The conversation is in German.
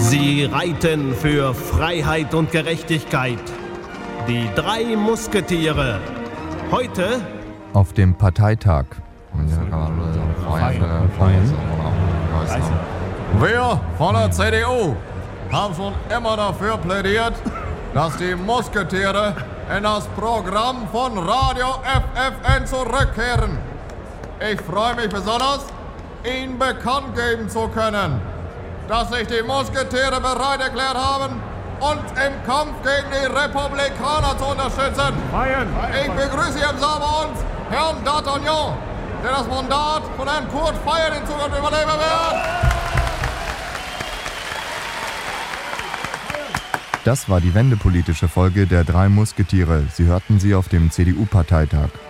Sie reiten für Freiheit und Gerechtigkeit. Die 3 Musketiere. Heute auf dem Parteitag. Wir von der CDU haben schon immer dafür plädiert, dass die Musketiere in das Programm von Radio FFN zurückkehren. Ich freue mich besonders, Ihnen bekannt geben zu können, dass sich die Musketiere bereit erklärt haben, uns im Kampf gegen die Republikaner zu unterstützen. Ich begrüße hier im Saal bei uns Herrn D'Artagnan, der das Mandat von Herrn Kurt Feier in Zukunft übernehmen wird. Das war die wendepolitische Folge der 3 Musketiere. Sie hörten sie auf dem CDU-Parteitag.